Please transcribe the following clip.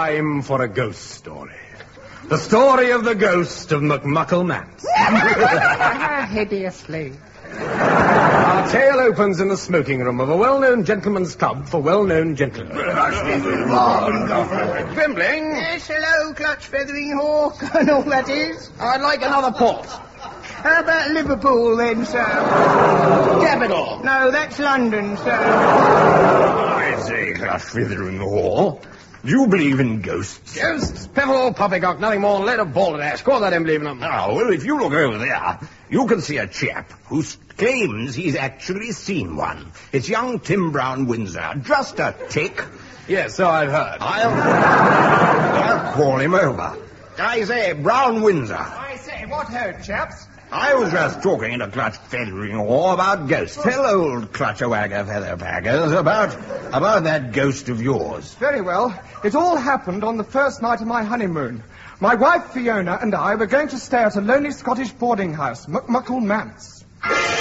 time for a ghost story. The story of the ghost of McMuckle-Mance. Hideously. Our tale opens in the smoking room of a well-known gentleman's club for well-known gentlemen. Gwimbling? Yes, hello, clutch feathering hawk, and all that is. I'd like another port. How about Liverpool, then, sir? Capital. No, that's London, sir. I say, Clutch Feathering Hall, do you believe in ghosts? Ghosts? Piffle or poppycock, nothing more than let a ball of ash. Of course I don't believe in them. Ah, well, if you look over there, you can see a chap who claims he's actually seen one. It's young Tim Brown Windsor. Just a tick. Yes, so I've heard. I'll call him over. I say, Brown Windsor. I say, what ho, chaps? I was just talking to Clutch Feathering Hall about ghosts. Tell old Clutch-a-Wagger Featherpackers about that ghost of yours. Very well. It all happened on the first night of my honeymoon. My wife, Fiona, and I were going to stay at a lonely Scottish boarding house, McMuckle-Mance.